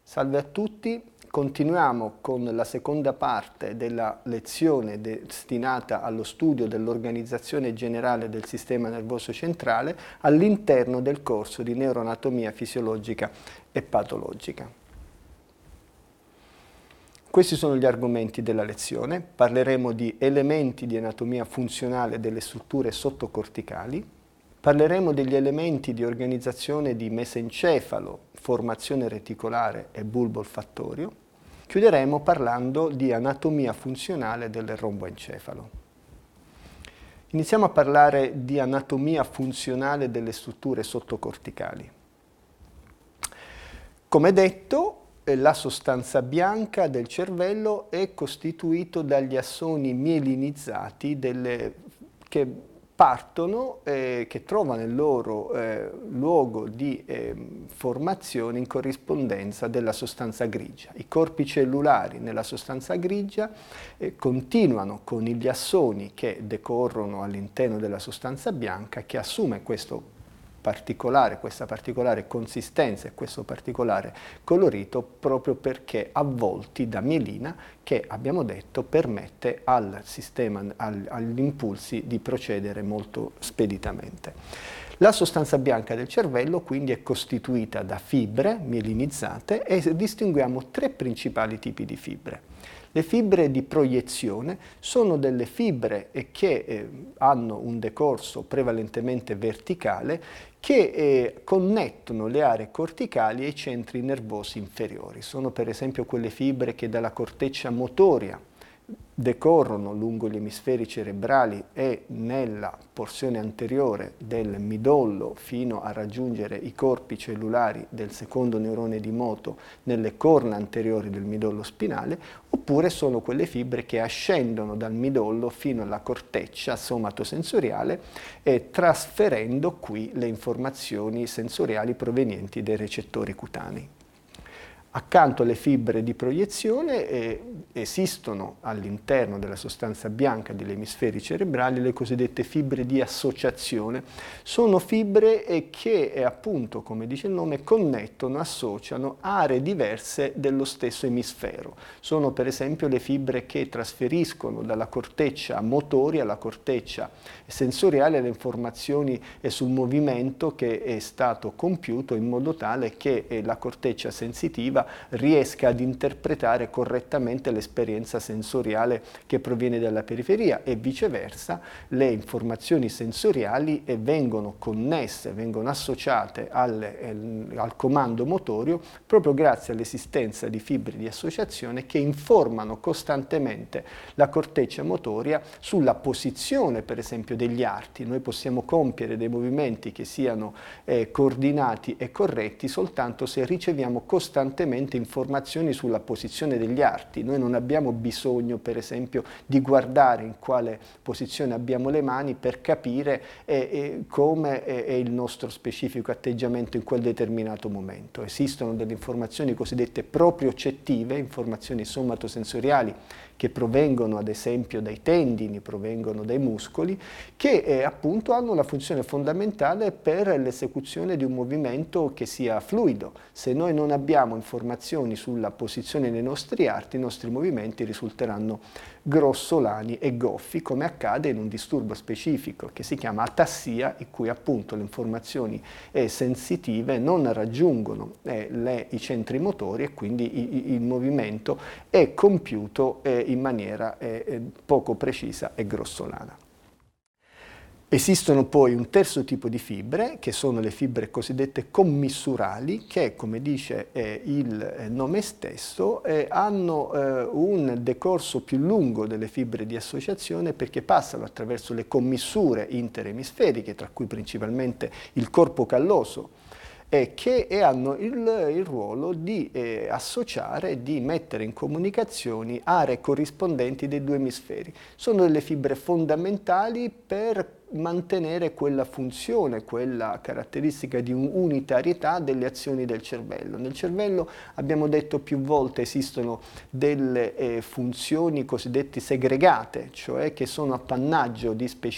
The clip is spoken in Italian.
Salve a tutti, continuiamo con la seconda parte della lezione destinata allo studio dell'organizzazione generale del sistema nervoso centrale all'interno del corso di neuroanatomia fisiologica e patologica. Questi sono gli argomenti della lezione. Parleremo di elementi di anatomia funzionale delle strutture sottocorticali, parleremo degli elementi di organizzazione di mesencefalo, formazione reticolare e bulbo olfattorio. Chiuderemo parlando di anatomia funzionale del romboencefalo. Iniziamo a parlare di anatomia funzionale delle strutture sottocorticali. Come detto, la sostanza bianca del cervello è costituito dagli assoni mielinizzati che partono, che trovano il loro luogo di formazione in corrispondenza della sostanza grigia. I corpi cellulari nella sostanza grigia continuano con gli assoni che decorrono all'interno della sostanza bianca che assume questa particolare consistenza e questo particolare colorito proprio perché avvolti da mielina che, abbiamo detto, permette al sistema, agli impulsi di procedere molto speditamente. La sostanza bianca del cervello quindi è costituita da fibre mielinizzate e distinguiamo tre principali tipi di fibre. Le fibre di proiezione sono delle fibre che hanno un decorso prevalentemente verticale che connettono le aree corticali ai centri nervosi inferiori. Sono per esempio quelle fibre che dalla corteccia motoria decorrono lungo gli emisferi cerebrali e nella porzione anteriore del midollo fino a raggiungere i corpi cellulari del secondo neurone di moto nelle corna anteriori del midollo spinale, oppure sono quelle fibre che ascendono dal midollo fino alla corteccia somatosensoriale trasferendo qui le informazioni sensoriali provenienti dai recettori cutanei. Accanto alle fibre di proiezione esistono all'interno della sostanza bianca degli emisferi cerebrali le cosiddette fibre di associazione. Sono fibre che appunto, come dice il nome, connettono, associano aree diverse dello stesso emisfero. Sono per esempio le fibre che trasferiscono dalla corteccia motoria alla corteccia sensoriale le informazioni sul movimento che è stato compiuto in modo tale che la corteccia sensitiva riesca ad interpretare correttamente l'esperienza sensoriale che proviene dalla periferia e viceversa le informazioni sensoriali vengono connesse, vengono associate al comando motorio proprio grazie all'esistenza di fibre di associazione che informano costantemente la corteccia motoria sulla posizione per esempio degli arti. Noi possiamo compiere dei movimenti che siano coordinati e corretti soltanto se riceviamo costantemente informazioni sulla posizione degli arti. Noi non abbiamo bisogno, per esempio, di guardare in quale posizione abbiamo le mani per capire come è il nostro specifico atteggiamento in quel determinato momento. Esistono delle informazioni cosiddette propriocettive, informazioni somatosensoriali che provengono ad esempio dai tendini, provengono dai muscoli, che appunto hanno la funzione fondamentale per l'esecuzione di un movimento che sia fluido. Se noi non abbiamo informazioni sulla posizione dei nostri arti, i nostri movimenti risulteranno grossolani e goffi, come accade in un disturbo specifico che si chiama atassia, in cui appunto le informazioni sensitive non raggiungono i centri motori e quindi il movimento è compiuto in maniera poco precisa e grossolana. Esistono poi un terzo tipo di fibre, che sono le fibre cosiddette commissurali, che, come dice il nome stesso, hanno un decorso più lungo delle fibre di associazione perché passano attraverso le commissure interemisferiche, tra cui principalmente il corpo calloso, che hanno il ruolo di associare, di mettere in comunicazione aree corrispondenti dei due emisferi. Sono delle fibre fondamentali per mantenere quella funzione, quella caratteristica di unitarietà delle azioni del cervello. Nel cervello, abbiamo detto più volte, esistono delle funzioni cosiddette segregate, cioè che sono appannaggio di specifici